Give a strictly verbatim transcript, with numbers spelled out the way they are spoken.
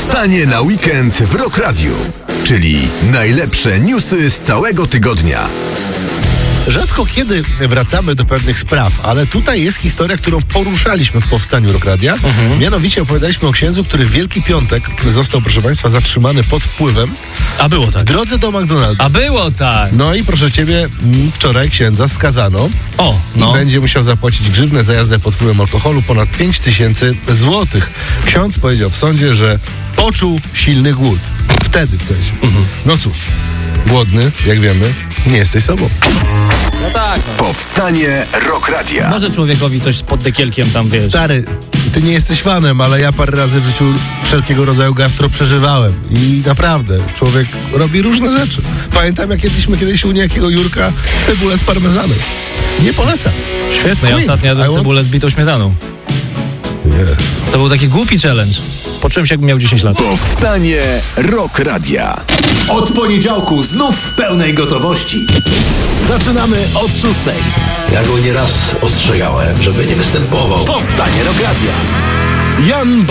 Powstanie na weekend w Rock Radiu, czyli najlepsze newsy z całego tygodnia. Rzadko kiedy wracamy do pewnych spraw, ale tutaj jest historia, którą poruszaliśmy w Powstaniu Rock Radia. Mhm. Mianowicie opowiadaliśmy o księdzu, który w Wielki Piątek został, proszę Państwa, zatrzymany pod wpływem. A było tak. W drodze do McDonalda. A było tak. No i proszę Ciebie, wczoraj księdza skazano. O, no. I będzie musiał zapłacić grzywnę za jazdę pod wpływem alkoholu ponad pięć tysięcy złotych. Ksiądz powiedział w sądzie, że poczuł silny głód. Wtedy w sensie. Mhm. No cóż, głodny, jak wiemy, nie jesteś sobą. No tak. No. Powstanie Rock Radia. Może człowiekowi coś pod dekielkiem tam, wiesz. Stary, ty nie jesteś fanem, ale ja parę razy w życiu wszelkiego rodzaju gastro przeżywałem. I naprawdę, człowiek robi różne rzeczy. Pamiętam, jak jedliśmy kiedyś u niejakiego Jurka cebulę z parmezanem. Nie polecam. Świetne, ja ostatnio jadłem cebulę z bitą śmietaną. Yes. To był taki głupi challenge. Poczułem się, jakbym miał dziesięć lat. Powstanie Rock Radia. Od poniedziałku znów w pełnej gotowości. Zaczynamy od szóstej. Ja go nieraz ostrzegałem, żeby nie występował. Powstanie Rock Radia. Jan